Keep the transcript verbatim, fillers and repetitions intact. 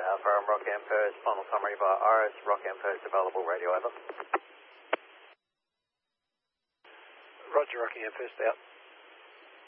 Alpha, I'm Rockham First, final summary via R S, Rockham First available, radio over. Roger, Rockingham First out.